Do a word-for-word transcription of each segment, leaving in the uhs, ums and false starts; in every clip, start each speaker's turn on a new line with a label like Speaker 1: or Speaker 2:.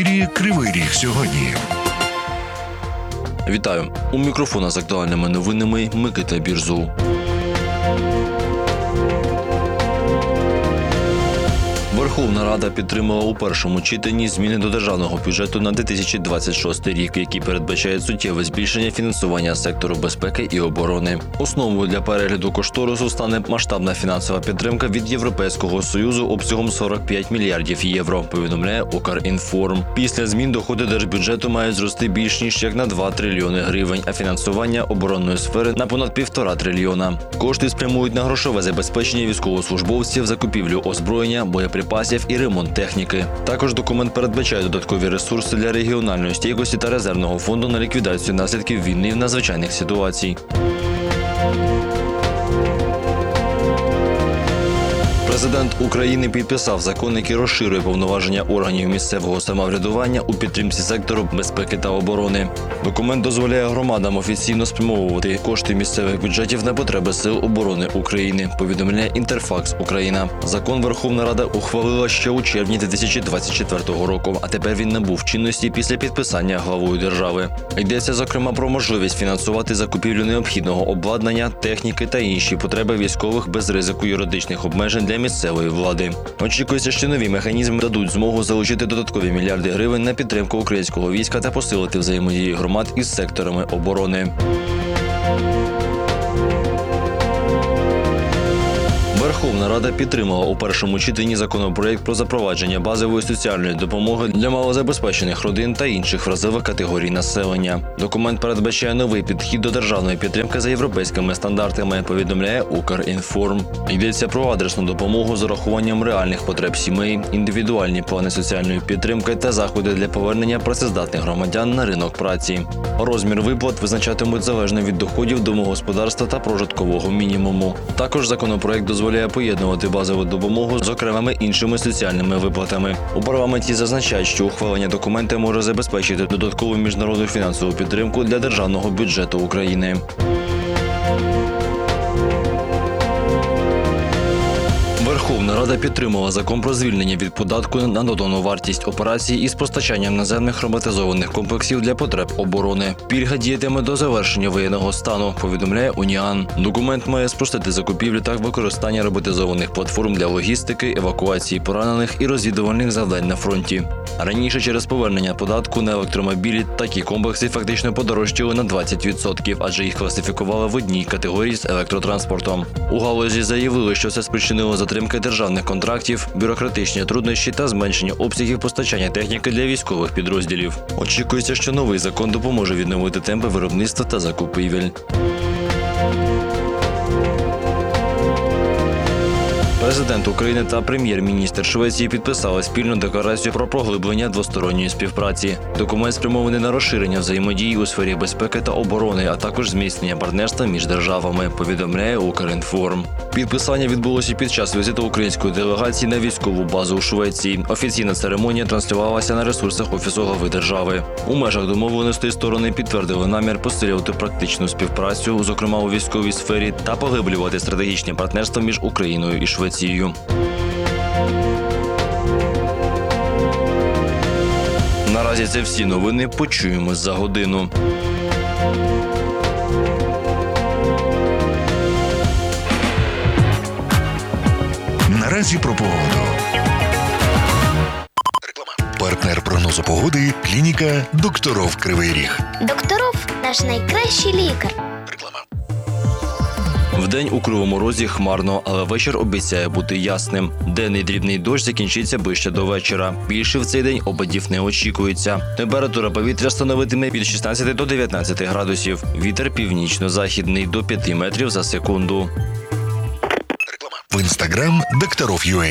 Speaker 1: Кривий Ріг сьогодні.
Speaker 2: Вітаю! У мікрофона з актуальними новинами Микита Бірзул. Верховна Рада підтримала у першому читанні зміни до державного бюджету на дві тисячі двадцять шостий рік, які передбачають суттєве збільшення фінансування сектору безпеки і оборони. Основою для перегляду кошторису стане масштабна фінансова підтримка від Європейського Союзу обсягом сорок п'ять мільярдів євро, повідомляє Укрінформ. Після змін доходи держбюджету мають зрости більш ніж як на два трильйони гривень, а фінансування оборонної сфери на понад півтора трильйона. Кошти спрямують на грошове забезпечення військовослужбовців, закупівлю озброєння, боєприпасів і ремонт техніки. Також документ передбачає додаткові ресурси для регіональної стійкості та резервного фонду на ліквідацію наслідків війни і надзвичайних ситуацій. Президент України підписав закон, який розширює повноваження органів місцевого самоврядування у підтримці сектору безпеки та оборони. Документ дозволяє громадам офіційно спрямовувати кошти місцевих бюджетів на потреби Сил оборони України, повідомляє Інтерфакс Україна. Закон Верховна Рада ухвалила ще у червні дві тисячі двадцять четвертого року, а тепер він набув чинності після підписання главою держави. Йдеться, зокрема, про можливість фінансувати закупівлю необхідного обладнання, техніки та інші потреби військових без ризику юридичних обмежень для місцевої влади. Очікується, що нові механізми дадуть змогу залучити додаткові мільярди гривень на підтримку українського війська та посилити взаємодію громад із секторами оборони. Верховна Рада підтримала у першому читанні законопроект про запровадження базової соціальної допомоги для малозабезпечених родин та інших вразливих категорій населення. Документ передбачає новий підхід до державної підтримки за європейськими стандартами, повідомляє Укрінформ. Йдеться про адресну допомогу з урахуванням реальних потреб сімей, індивідуальні плани соціальної підтримки та заходи для повернення працездатних громадян на ринок праці. Розмір виплат визначатимуть залежно від доходів домогосподарства та прожиткового мінімуму. Також законопроект дозволяє поєднувати базову допомогу з окремими іншими соціальними виплатами. У парламенті зазначають, що ухвалення документа може забезпечити додаткову міжнародну фінансову підтримку для державного бюджету України. Верховна Рада підтримала закон про звільнення від податку на додану вартість операцій із постачанням наземних роботизованих комплексів для потреб оборони. Пільга діятиме до завершення воєнного стану, повідомляє Уніан. Документ має спростити закупівлю та використання роботизованих платформ для логістики, евакуації поранених і розвідувальних завдань на фронті. Раніше через повернення податку на електромобілі такі комплекси фактично подорожчали на двадцять відсотків, адже їх класифікували в одній категорії з електротранспортом. У галузі заявили, що це спричинило затримки державних контрактів, бюрократичні труднощі та зменшення обсягів постачання техніки для військових підрозділів. Очікується, що новий закон допоможе відновити темпи виробництва та закупівель. Президент України та прем'єр-міністр Швеції підписали спільну декларацію про поглиблення двосторонньої співпраці. Документ спрямований на розширення взаємодії у сфері безпеки та оборони, а також зміцнення партнерства між державами, повідомляє Укрінформ. Підписання відбулося під час візиту української делегації на військову базу у Швеції. Офіційна церемонія транслювалася на ресурсах Офісу глави держави. У межах домовленостей сторони підтвердили намір посилювати практичну співпрацю, зокрема у військовій сфері, та поглиблювати стратегічне партнерство між Україною і Швецією. Наразі це всі новини. Почуємось за годину.
Speaker 1: Наразі про погоду. Партнер прогнозу погоди – клініка «Докторов Кривий Ріг».
Speaker 3: Докторов – наш найкращий лікар.
Speaker 2: Вдень у Кривому Розі хмарно, але вечір обіцяє бути ясним. Денний дрібний дощ закінчиться ближче до вечора. Більше в цей день опадів не очікується. Температура повітря становитиме від шістнадцяти до дев'ятнадцяти градусів. Вітер північно-західний до п'яти метрів за секунду.
Speaker 1: В інстаграм «Докторов.ua».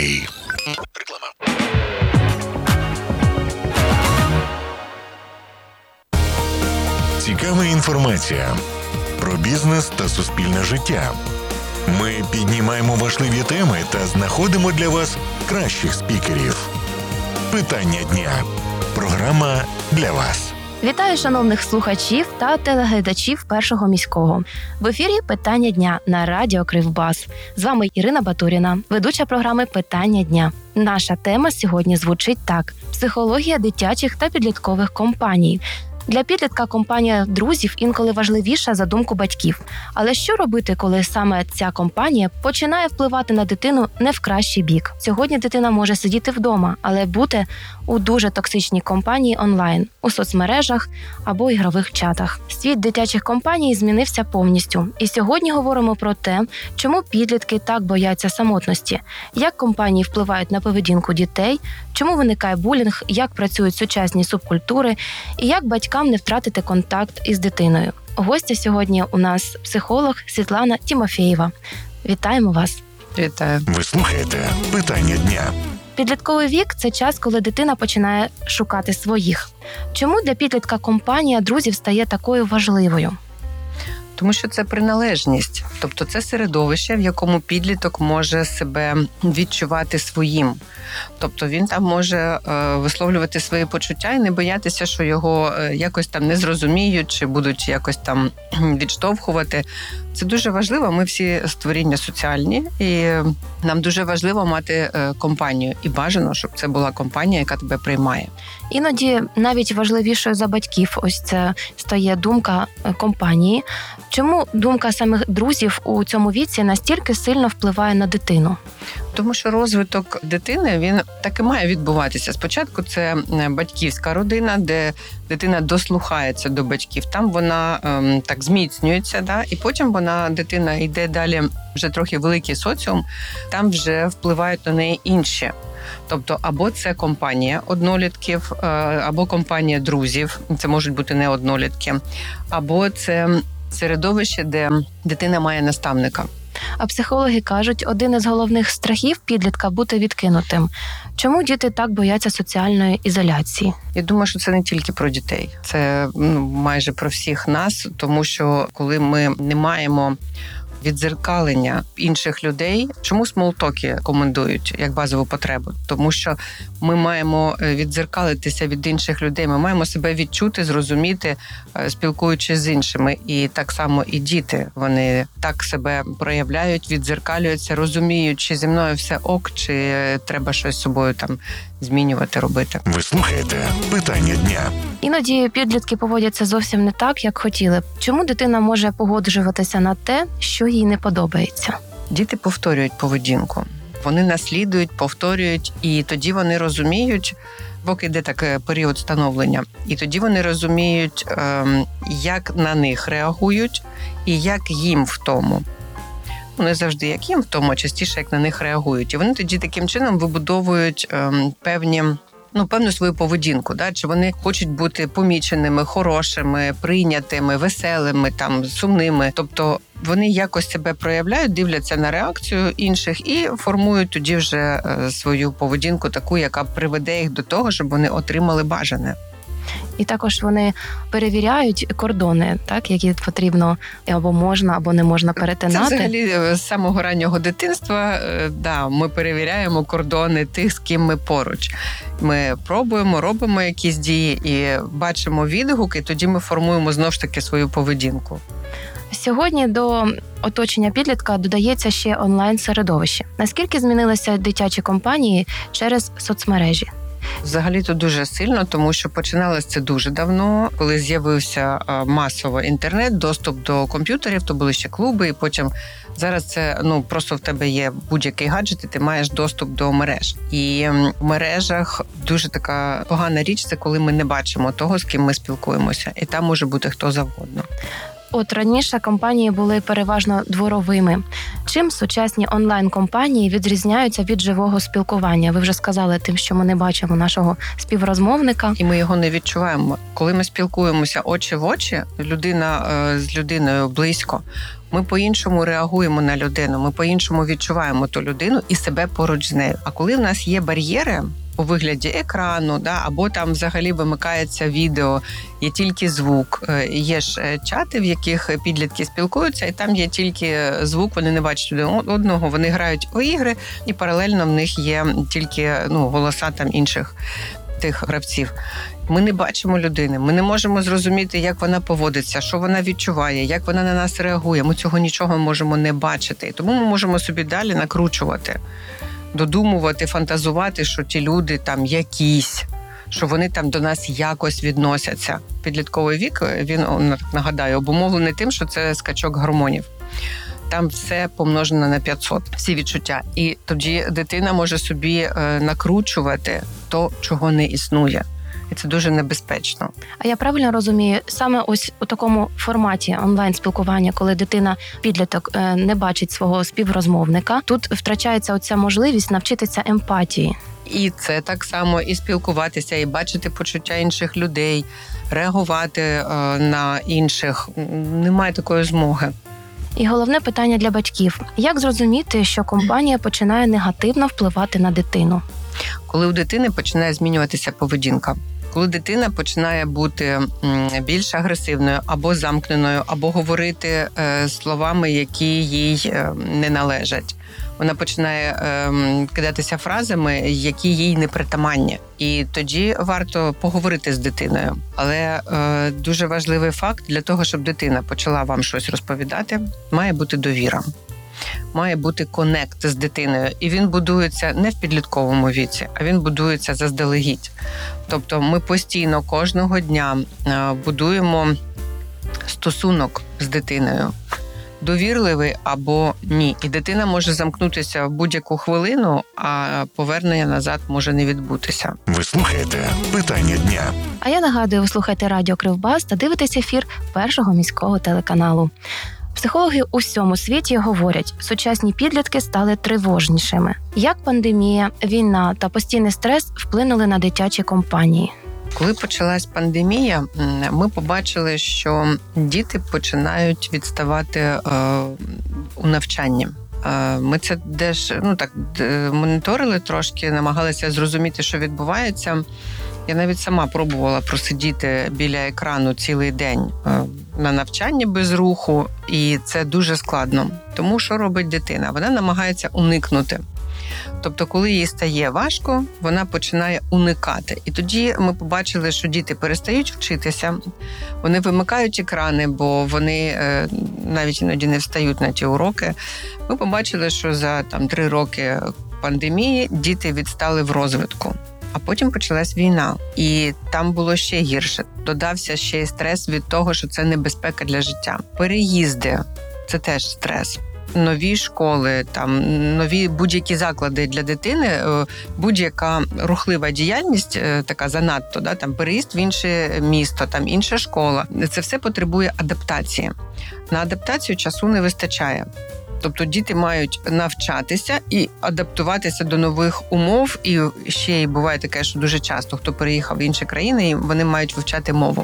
Speaker 1: Цікава інформація про бізнес та суспільне життя. Ми піднімаємо важливі теми та знаходимо для вас кращих спікерів. Питання дня. Програма для вас.
Speaker 4: Вітаю шановних слухачів та телеглядачів Першого міського. В ефірі «Питання дня» на радіо Кривбас. З вами Ірина Батуріна, ведуча програми «Питання дня». Наша тема сьогодні звучить так: психологія дитячих та підліткових компаній. Для підлітка компанія друзів інколи важливіша за думку батьків. Але що робити, коли саме ця компанія починає впливати на дитину не в кращий бік? Сьогодні дитина може сидіти вдома, але бути у дуже токсичній компанії онлайн, у соцмережах або ігрових чатах. Світ дитячих компаній змінився повністю. І сьогодні говоримо про те, чому підлітки так бояться самотності, як компанії впливають на поведінку дітей, чому виникає булінг, як працюють сучасні субкультури і як батькам не втратити контакт із дитиною. Гостя сьогодні у нас психолог Світлана Тімофєєва. Вітаємо вас!
Speaker 5: Вітаю.
Speaker 1: Ви слухаєте «Питання дня».
Speaker 4: Підлітковий вік – це час, коли дитина починає шукати своїх. Чому для підлітка компанія друзів стає такою важливою?
Speaker 5: Тому що це приналежність, тобто це середовище, в якому підліток може себе відчувати своїм. Тобто він там може висловлювати свої почуття і не боятися, що його якось там не зрозуміють чи будуть якось там відштовхувати. Це дуже важливо. Ми всі створіння соціальні, і нам дуже важливо мати компанію. І бажано, щоб це була компанія, яка тебе приймає.
Speaker 4: Іноді навіть важливішою за батьків ось це стає думка компанії. Чому думка самих друзів у цьому віці настільки сильно впливає на дитину?
Speaker 5: Тому що розвиток дитини, він так і має відбуватися. Спочатку це батьківська родина, де дитина дослухається до батьків. Там вона ем, так зміцнюється, да? І потім вона, дитина йде далі, вже трохи великий соціум, там вже впливають на неї інші. Тобто або це компанія однолітків, або компанія друзів, це можуть бути не однолітки, або це середовище, де дитина має наставника.
Speaker 4: А психологи кажуть, один із головних страхів підлітка – бути відкинутим. Чому діти так бояться соціальної ізоляції?
Speaker 5: Я думаю, що це не тільки про дітей. Це ну, майже про всіх нас, тому що коли ми не маємо віддзеркалення інших людей. Чому смолтоки комендують як базову потребу? Тому що ми маємо віддзеркалитися від інших людей, ми маємо себе відчути, зрозуміти, спілкуючись з іншими. І так само і діти, вони так себе проявляють, віддзеркалюються, розуміють, чи зі мною все ок, чи треба щось з собою там змінювати, робити.
Speaker 1: Ви слухаєте «Питання дня».
Speaker 4: Іноді підлітки поводяться зовсім не так, як хотіли б. Чому дитина може погоджуватися на те, що їй не подобається?
Speaker 5: Діти повторюють поведінку. Вони наслідують, повторюють, і тоді вони розуміють, поки йде такий період становлення, і тоді вони розуміють, як на них реагують і як їм в тому. Не завжди як їм в тому, а частіше як на них реагують. І вони тоді таким чином вибудовують певні Ну, певну свою поведінку, да? Чи вони хочуть бути поміченими, хорошими, прийнятими, веселими, там, сумними. Тобто вони якось себе проявляють, дивляться на реакцію інших і формують тоді вже свою поведінку таку, яка приведе їх до того, щоб вони отримали бажане.
Speaker 4: І також вони перевіряють кордони, так, які потрібно або можна, або не можна перетинати.
Speaker 5: Це взагалі з самого раннього дитинства, да, ми перевіряємо кордони тих, з ким ми поруч. Ми пробуємо, робимо якісь дії і бачимо відгук, і тоді ми формуємо знову ж таки свою поведінку.
Speaker 4: Сьогодні до оточення підлітка додається ще онлайн-середовище. Наскільки змінилися дитячі компанії через соцмережі?
Speaker 5: Взагалі-то дуже сильно, тому що починалось це дуже давно. Коли з'явився масово інтернет, доступ до комп'ютерів, то були ще клуби, і потім зараз це, ну, просто в тебе є будь-який гаджет, і ти маєш доступ до мереж. І в мережах дуже така погана річ, це коли ми не бачимо того, з ким ми спілкуємося. І там може бути хто завгодно.
Speaker 4: От раніше компанії були переважно дворовими. Чим сучасні онлайн-компанії відрізняються від живого спілкування? Ви вже сказали тим, що ми не бачимо нашого співрозмовника.
Speaker 5: І ми його не відчуваємо. Коли ми спілкуємося очі в очі, людина з людиною близько, ми по-іншому реагуємо на людину, ми по-іншому відчуваємо ту людину і себе поруч з нею. А коли в нас є бар'єри у вигляді екрану, да, або там взагалі вимикається відео, є тільки звук. Є ж чати, в яких підлітки спілкуються, і там є тільки звук, вони не бачать один одного, вони грають у ігри, і паралельно в них є тільки ну, голоса там інших тих гравців. Ми не бачимо людини, ми не можемо зрозуміти, як вона поводиться, що вона відчуває, як вона на нас реагує. Ми цього нічого можемо не бачити. І тому ми можемо собі далі накручувати додумувати, фантазувати, що ті люди там якісь, що вони там до нас якось відносяться. Підлітковий вік, він, нагадаю, обумовлений тим, що це скачок гормонів. Там все помножено на п'ятсот, всі відчуття. І тоді дитина може собі накручувати то, чого не існує. І це дуже небезпечно.
Speaker 4: А я правильно розумію, саме ось у такому форматі онлайн-спілкування, коли дитина, підліток, не бачить свого співрозмовника, тут втрачається оця можливість навчитися емпатії.
Speaker 5: І це так само і спілкуватися, і бачити почуття інших людей, реагувати е, на інших. Немає такої змоги.
Speaker 4: І головне питання для батьків. Як зрозуміти, що компанія починає негативно впливати на дитину?
Speaker 5: Коли у дитини починає змінюватися поведінка. Коли дитина починає бути більш агресивною або замкненою, або говорити словами, які їй не належать. Вона починає кидатися фразами, які їй не притаманні. І тоді варто поговорити з дитиною. Але дуже важливий факт, для того, щоб дитина почала вам щось розповідати, має бути довіра. Має бути конект з дитиною. І він будується не в підлітковому віці, а він будується заздалегідь. Тобто ми постійно кожного дня будуємо стосунок з дитиною. Довірливий або ні. І дитина може замкнутися в будь-яку хвилину, а повернення назад може не відбутися.
Speaker 1: Ви слухаєте «Питання дня».
Speaker 4: А я нагадую, ви слухаєте Радіо Кривбас та дивитесь ефір Першого міського телеканалу. Психологи у всьому світі говорять, сучасні підлітки стали тривожнішими. Як пандемія, війна та постійний стрес вплинули на дитячі компанії?
Speaker 5: Коли почалась пандемія, ми побачили, що діти починають відставати е, у навчанні. Е, ми це теж ну, так, моніторили трошки, намагалися зрозуміти, що відбувається. Я навіть сама пробувала просидіти біля екрану цілий день на навчанні без руху, і це дуже складно. Тому що робить дитина? Вона намагається уникнути. Тобто, коли їй стає важко, вона починає уникати. І тоді ми побачили, що діти перестають вчитися, вони вимикають екрани, бо вони навіть іноді не встають на ті уроки. Ми побачили, що за там, три роки пандемії діти відстали в розвитку. А потім почалась війна, і там було ще гірше. Додався ще й стрес від того, що це небезпека для життя. Переїзди – це теж стрес. Нові школи, там нові будь-які заклади для дитини, будь-яка рухлива діяльність, така занадто, да, там переїзд в інше місто, там інша школа. Це все потребує адаптації. На адаптацію часу не вистачає. Тобто діти мають навчатися і адаптуватися до нових умов. І ще й буває таке, що дуже часто, хто переїхав в інші країни, вони мають вивчати мову.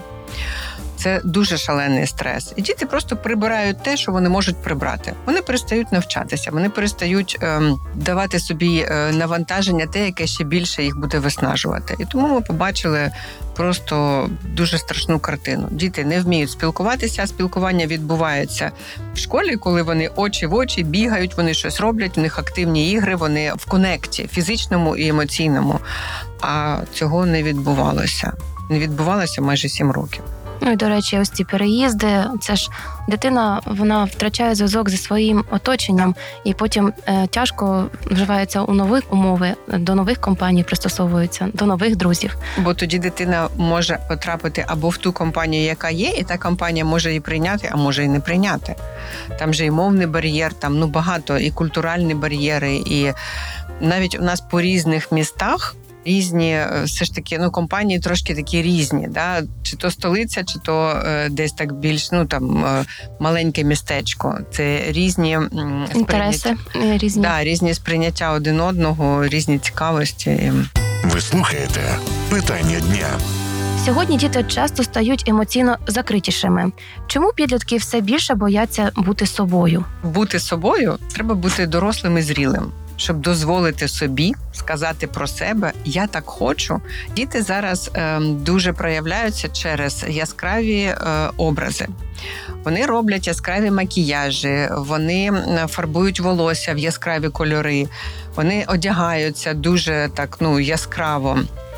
Speaker 5: Це дуже шалений стрес. І діти просто прибирають те, що вони можуть прибрати. Вони перестають навчатися, вони перестають ем, давати собі е, навантаження, те, яке ще більше їх буде виснажувати. І тому ми побачили просто дуже страшну картину. Діти не вміють спілкуватися, а спілкування відбувається в школі, коли вони очі в очі бігають, вони щось роблять, у них активні ігри, вони в конекті, фізичному і емоційному. А цього не відбувалося. Не відбувалося майже сім років.
Speaker 4: Ну і, до речі, ось ці переїзди, це ж дитина, вона втрачає зв'язок зі своїм оточенням і потім е, тяжко вживається у нові умови, до нових компаній пристосовується, до нових друзів.
Speaker 5: Бо тоді дитина може потрапити або в ту компанію, яка є, і та компанія може її прийняти, а може і не прийняти. Там же і мовний бар'єр, там ну багато, і культуральні бар'єри, і навіть у нас по різних містах різні, все ж таки, ну, компанії трошки такі різні, да? Чи то столиця, чи то е, десь так більш, ну, там, е, маленьке містечко. Це різні м,
Speaker 4: інтереси, різні.
Speaker 5: Да, різні сприйняття один одного, різні цікавості.
Speaker 1: Ви слухаєте «Питання дня».
Speaker 4: Сьогодні діти часто стають емоційно закритішими. Чому підлітки все більше бояться бути собою?
Speaker 5: Бути собою треба бути дорослим і зрілим. Щоб дозволити собі сказати про себе «я так хочу». Діти зараз е, дуже проявляються через яскраві е, образи. Вони роблять яскраві макіяжі, вони фарбують волосся в яскраві кольори, вони одягаються дуже так, ну, яскраво.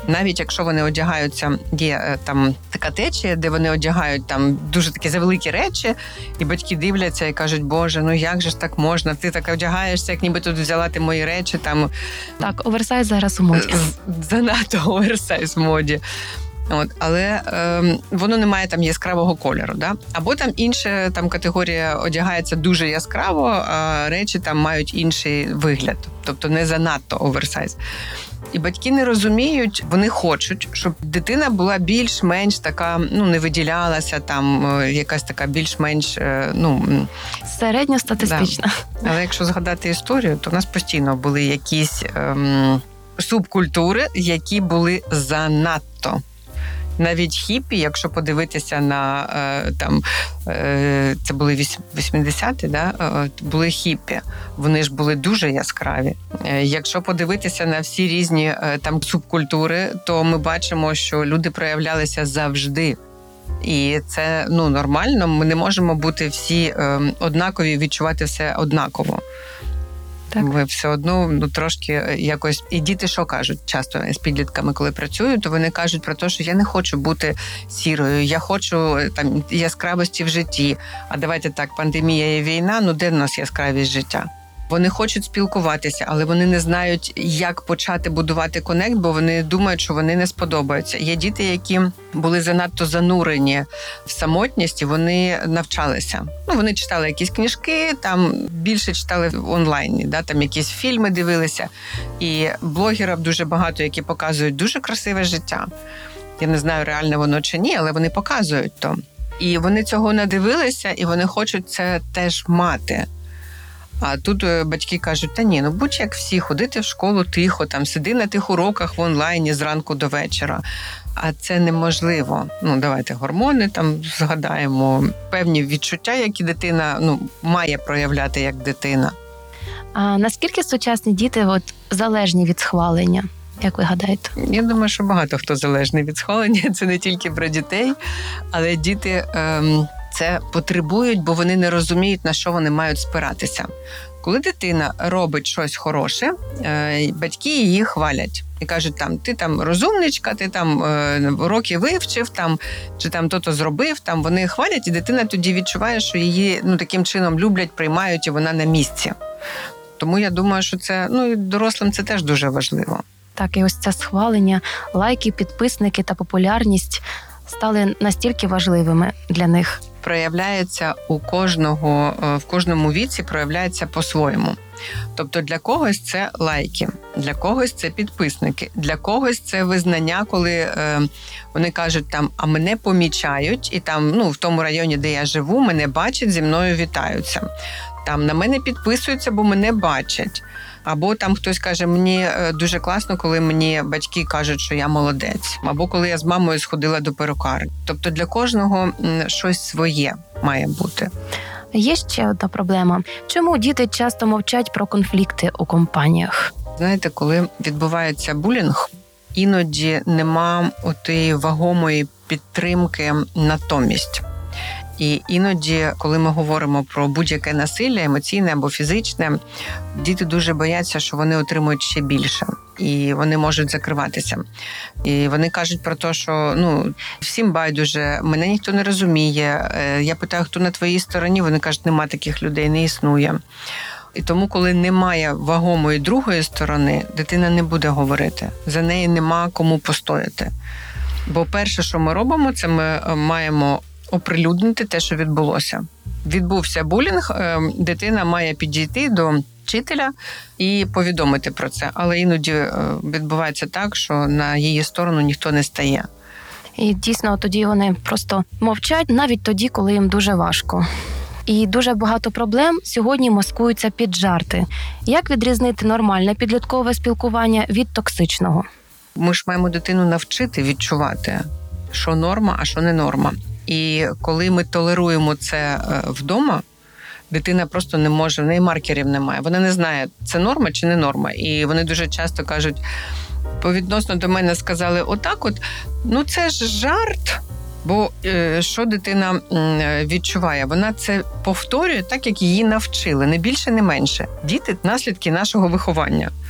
Speaker 5: Навіть якщо вони одягаються, є там така течія, де вони одягають там дуже такі завеликі речі, і батьки дивляться і кажуть, Боже, ну як же ж так можна? Ти так одягаєшся, як ніби тут взяла ти мої речі. Там
Speaker 4: Так, оверсайз зараз у моді.
Speaker 5: Занадто оверсайз в моді. От, але е, воно не має там яскравого кольору, да? Або там інша там категорія одягається дуже яскраво, а речі там мають інший вигляд, тобто не занадто оверсайз. І батьки не розуміють, вони хочуть, щоб дитина була більш-менш така, ну, не виділялася, там якась така більш-менш, ну...
Speaker 4: Середньостатистична.
Speaker 5: Да. Але якщо згадати історію, то у нас постійно були якісь ем, субкультури, які були занадто. Навіть хіпі, якщо подивитися на е, там, е, це були вісімдесяті, да, е, були хіпі. Вони ж були дуже яскраві. Е, якщо подивитися на всі різні е, там субкультури, то ми бачимо, що люди проявлялися завжди. І це, ну, нормально. Ми не можемо бути всі е, однакові, відчувати все однаково. Так. Ви все одно, ну, трошки якось... І діти що кажуть часто з підлітками, коли працюють, то вони кажуть про те, що я не хочу бути сірою, я хочу там яскравості в житті. А давайте так, пандемія і війна, ну де в нас яскравість життя? Вони хочуть спілкуватися, але вони не знають, як почати будувати конект, бо вони думають, що вони не сподобаються. Є діти, які були занадто занурені в самотність, і вони навчалися. Ну, вони читали якісь книжки, там більше читали в онлайні, да, там якісь фільми дивилися. І блогерів дуже багато, які показують дуже красиве життя. Я не знаю, реально воно чи ні, але вони показують то. І вони цього надивилися, і вони хочуть це теж мати. А тут батьки кажуть, та ні, ну будь як всі, ходити в школу тихо, там сиди на тих уроках в онлайні зранку до вечора. А це неможливо. Ну, давайте гормони там згадаємо, певні відчуття, які дитина, ну, має проявляти як дитина.
Speaker 4: А наскільки сучасні діти от, залежні від схвалення? Як ви гадаєте?
Speaker 5: Я думаю, що багато хто залежний від схвалення. Це не тільки про дітей, але діти ем, це потребують, бо вони не розуміють, на що вони мають спиратися. Коли дитина робить щось хороше, е, батьки її хвалять. І кажуть, там, ти там розумничка, ти там е, уроки вивчив, там, чи там то-то зробив, там вони хвалять, і дитина тоді відчуває, що її, ну, таким чином люблять, приймають, і вона на місці. Тому я думаю, що це, ну, і дорослим це теж дуже важливо.
Speaker 4: Так, і ось це схвалення, лайки, підписники та популярність стали настільки важливими для них.
Speaker 5: Проявляється у кожного, в кожному віці проявляється по-своєму. Тобто для когось це лайки, для когось це підписники, для когось це визнання, коли е, вони кажуть, там, а мене помічають, і там, ну, в тому районі, де я живу, мене бачать, зі мною вітаються. Там на мене підписуються, бо мене бачать. Або там хтось каже, мені дуже класно, коли мені батьки кажуть, що я молодець. Або коли я з мамою сходила до перукарні. Тобто для кожного щось своє має бути.
Speaker 4: Є ще одна проблема. Чому діти часто мовчать про конфлікти у компаніях?
Speaker 5: Знаєте, коли відбувається булінг, іноді нема отої вагомої підтримки натомість. І іноді, коли ми говоримо про будь-яке насилля, емоційне або фізичне, діти дуже бояться, що вони отримують ще більше. І вони можуть закриватися. І вони кажуть про те, що, ну, всім байдуже, мене ніхто не розуміє. Я питаю, хто на твоїй стороні? Вони кажуть, нема таких людей, не існує. І тому, коли немає вагомої другої сторони, дитина не буде говорити. За неї нема кому постояти. Бо перше, що ми робимо, це ми маємо оприлюднити те, що відбулося. Відбувся булінг, дитина має підійти до вчителя і повідомити про це. Але іноді відбувається так, що на її сторону ніхто не стає.
Speaker 4: І дійсно тоді вони просто мовчать, навіть тоді, коли їм дуже важко. І дуже багато проблем сьогодні маскуються під жарти. Як відрізнити нормальне підліткове спілкування від токсичного?
Speaker 5: Ми ж маємо дитину навчити відчувати, що норма, а що не норма. І коли ми толеруємо це вдома, дитина просто не може, в неї маркерів немає. Вона не знає, це норма чи не норма. І вони дуже часто кажуть, повідносно до мене сказали отак от, ну це ж жарт. Бо е, що дитина е, відчуває? Вона це повторює так, як її навчили, не більше, не менше. Діти – наслідки нашого виховання.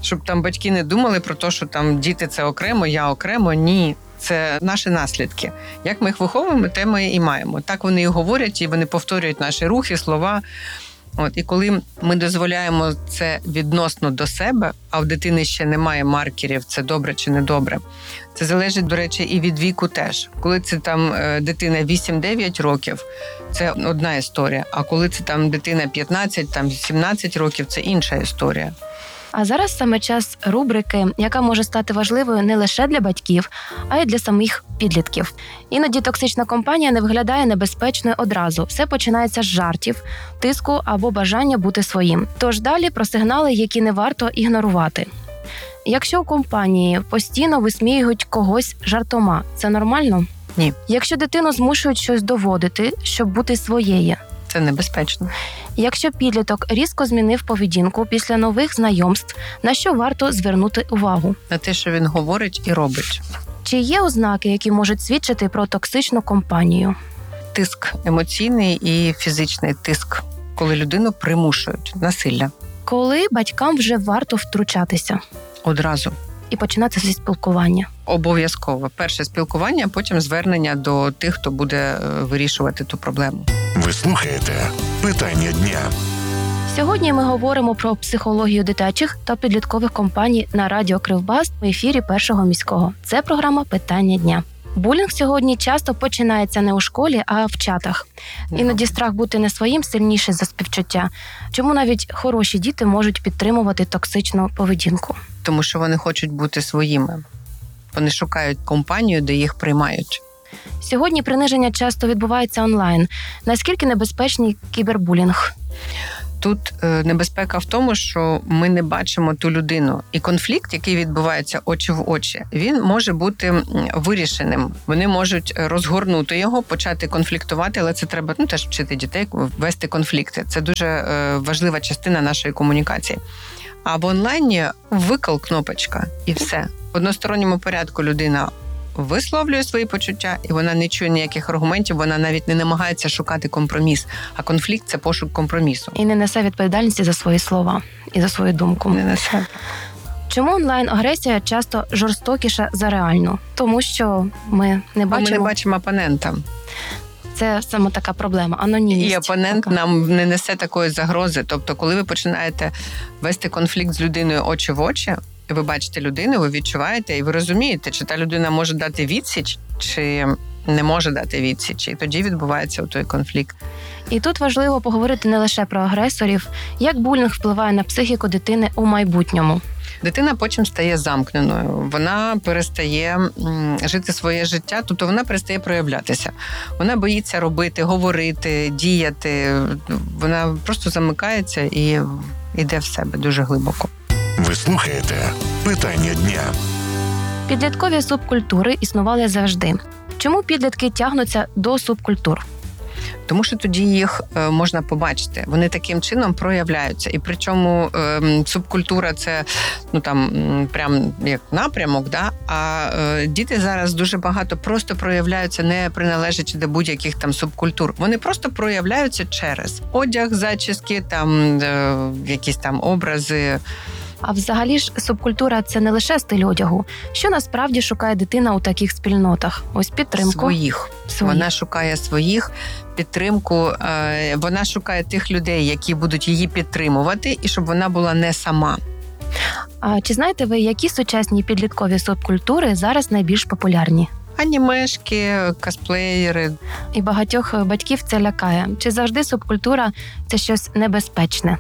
Speaker 5: щоб там батьки не думали про те, що там діти це окремо, я окремо. Ні. Це наші наслідки. Як ми їх виховуємо, те ми і маємо. Так вони і говорять, і вони повторюють наші рухи, слова. От, і коли ми дозволяємо це відносно до себе, а в дитини ще немає маркерів, це добре чи не добре, це залежить, до речі, і від віку теж. Коли це там дитина вісім-дев'ять років, це одна історія, а коли це там дитина п'ятнадцять, там сімнадцять років, це інша історія.
Speaker 4: А зараз саме час рубрики, яка може стати важливою не лише для батьків, а й для самих підлітків. Іноді токсична компанія не виглядає небезпечною одразу. Все починається з жартів, тиску або бажання бути своїм. Тож далі про сигнали, які не варто ігнорувати. Якщо у компанії постійно висміюють когось жартома, це нормально?
Speaker 5: Ні.
Speaker 4: Якщо дитину змушують щось доводити, щоб бути своєю,
Speaker 5: це небезпечно.
Speaker 4: Якщо підліток різко змінив поведінку після нових знайомств, на що варто звернути увагу?
Speaker 5: На те, що він говорить і робить.
Speaker 4: Чи є ознаки, які можуть свідчити про токсичну компанію?
Speaker 5: Тиск емоційний і фізичний тиск, коли людину примушують, насилля.
Speaker 4: Коли батькам вже варто втручатися?
Speaker 5: Одразу.
Speaker 4: І починати зі спілкування?
Speaker 5: Обов'язково. Перше спілкування, а потім звернення до тих, хто буде вирішувати ту проблему.
Speaker 1: Ви слухаєте «Питання дня».
Speaker 4: Сьогодні ми говоримо про психологію дитячих та підліткових компаній на радіо Кривбас в ефірі Першого міського. Це програма «Питання дня». Булінг сьогодні часто починається не у школі, а в чатах. Іноді страх бути не своїм сильніший за співчуття. Чому навіть хороші діти можуть підтримувати токсичну поведінку?
Speaker 5: Тому що вони хочуть бути своїми. Вони шукають компанію, де їх приймають.
Speaker 4: Сьогодні приниження часто відбувається онлайн. Наскільки небезпечний кібербулінг?
Speaker 5: Тут небезпека в тому, що ми не бачимо ту людину. І конфлікт, який відбувається очі в очі, він може бути вирішеним. Вони можуть розгорнути його, почати конфліктувати, але це треба ну, теж вчити дітей вести конфлікти. Це дуже важлива частина нашої комунікації. А в онлайні викл кнопочка і все. В односторонньому порядку людина висловлює свої почуття, і вона не чує ніяких аргументів, вона навіть не намагається шукати компроміс. А конфлікт – це пошук компромісу.
Speaker 4: І не несе відповідальності за свої слова і за свою думку.
Speaker 5: Не несе.
Speaker 4: Чому онлайн-агресія часто жорстокіша за реальну? Тому що ми не бачимо...
Speaker 5: Ми не бачимо опонента.
Speaker 4: Це саме така проблема, анонімність.
Speaker 5: І опонент
Speaker 4: така.
Speaker 5: Нам не несе такої загрози. Тобто, коли ви починаєте вести конфлікт з людиною очі в очі, ви бачите людину, ви відчуваєте, і ви розумієте, чи та людина може дати відсіч, чи не може дати відсіч. І тоді відбувається той конфлікт.
Speaker 4: І тут важливо поговорити не лише про агресорів, як булінг впливає на психіку дитини у майбутньому.
Speaker 5: Дитина потім стає замкненою, вона перестає жити своє життя, тобто вона перестає проявлятися. Вона боїться робити, говорити, діяти, вона просто замикається і йде в себе дуже глибоко.
Speaker 1: Ви слухаєте «Питання дня».
Speaker 4: Підліткові субкультури існували завжди. Чому підлітки тягнуться до субкультур?
Speaker 5: Тому що тоді їх можна побачити. Вони таким чином проявляються. І причому субкультура – це ну, там, прям як напрямок, да? А діти зараз дуже багато просто проявляються, не приналежачи до будь-яких там субкультур. Вони просто проявляються через одяг, зачіски, там, якісь там образи.
Speaker 4: А взагалі ж субкультура – це не лише стиль одягу. Що насправді шукає дитина у таких спільнотах? Ось підтримку.
Speaker 5: Своїх.
Speaker 4: своїх.
Speaker 5: Вона шукає своїх, підтримку. Вона шукає тих людей, які будуть її підтримувати, і щоб вона була не сама.
Speaker 4: А чи знаєте ви, які сучасні підліткові субкультури зараз найбільш популярні?
Speaker 5: Анімешки, косплеєри.
Speaker 4: І багатьох батьків це лякає. Чи завжди субкультура – це щось небезпечне?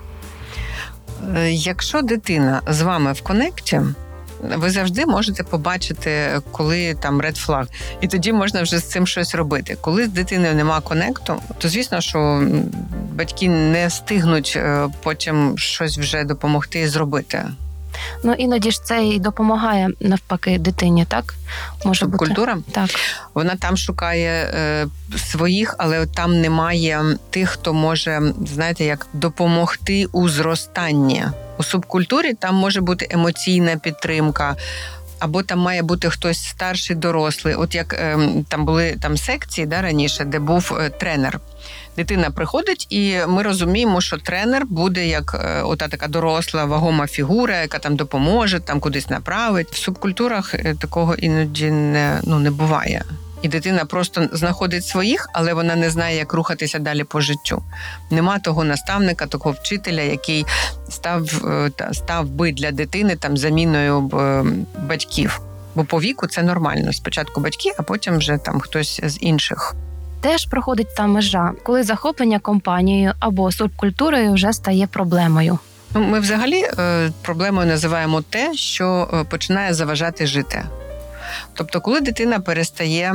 Speaker 5: Якщо дитина з вами в конекті, ви завжди можете побачити, коли там ред флаг. І тоді можна вже з цим щось робити. Коли з дитиною нема конекту, то звісно, що батьки не встигнуть потім щось вже допомогти і зробити.
Speaker 4: Ну, іноді ж це і допомагає, навпаки, дитині, так? Може
Speaker 5: Субкультура?
Speaker 4: бути. Так.
Speaker 5: Вона там шукає е, своїх, але там немає тих, хто може, знаєте, як допомогти у зростанні. У субкультурі там може бути емоційна підтримка, або там має бути хтось старший, дорослий. От як е, там були там секції, да, раніше, де був е, тренер. Дитина приходить, і ми розуміємо, що тренер буде як е, ота така доросла, вагома фігура, яка там допоможе, там кудись направить. В субкультурах е, такого іноді не, ну, не буває. І дитина просто знаходить своїх, але вона не знає, як рухатися далі по життю. Нема того наставника, такого вчителя, який став, став би для дитини там заміною батьків. Бо по віку це нормально. Спочатку батьки, а потім вже там хтось з інших.
Speaker 4: Теж проходить та межа, коли захоплення компанією або субкультурою вже стає проблемою.
Speaker 5: Ну, ми взагалі проблемою називаємо те, що починає заважати жити. Тобто, коли дитина перестає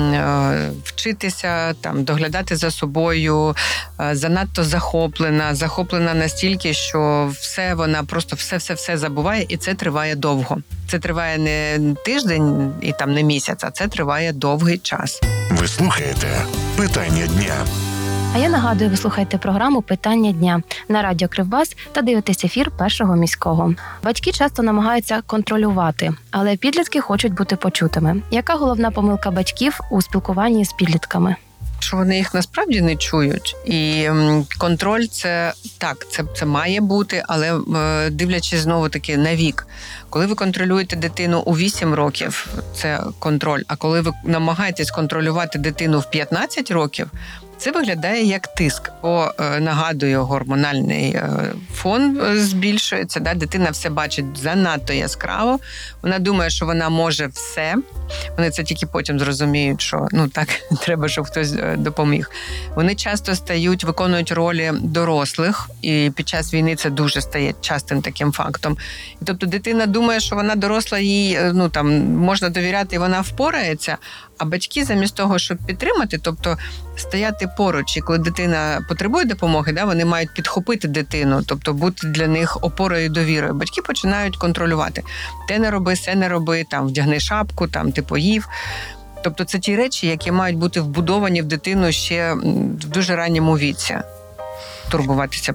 Speaker 5: вчитися, там, доглядати за собою, занадто захоплена, захоплена настільки, що все вона просто все-все-все забуває, і це триває довго. Це триває не тиждень і там не місяць, а це триває довгий час.
Speaker 1: Ви слухаєте «Питання дня».
Speaker 4: А я нагадую, ви слухаєте програму «Питання дня» на радіо Кривбас та дивитесь ефір Першого міського. Батьки часто намагаються контролювати, але підлітки хочуть бути почутими. Яка головна помилка батьків у спілкуванні з підлітками?
Speaker 5: Що вони їх насправді не чують. І контроль це так, це, це має бути, але дивлячись знову-таки на вік. Коли ви контролюєте дитину у вісім років, це контроль. А коли ви намагаєтесь контролювати дитину в п'ятнадцять років, це виглядає як тиск. Бо, нагадую, гормональний фон збільшується, да? Дитина все бачить занадто яскраво, вона думає, що вона може все. Вони це тільки потім зрозуміють, що ну так, треба, щоб хтось допоміг. Вони часто стають, виконують ролі дорослих, і під час війни це дуже стає частим таким фактом. І, тобто дитина думає, що вона доросла, їй ну, там, можна довіряти, і вона впорається, а батьки замість того, щоб підтримати, тобто стояти поруч, і коли дитина потребує допомоги, да, вони мають підхопити дитину, тобто бути для них опорою і довірою. Батьки починають контролювати. Те не роби, се не роби, там, вдягни шапку, там, ти поїв. Тобто це ті речі, які мають бути вбудовані в дитину ще в дуже ранньому віці. Турбуватися